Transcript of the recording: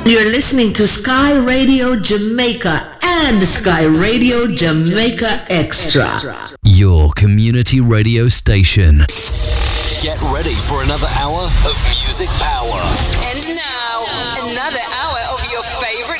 You're listening to Sky Radio Jamaica and Sky Radio Jamaica Extra. Your community radio station. Get ready for another hour of music power. And now, another hour of your favorite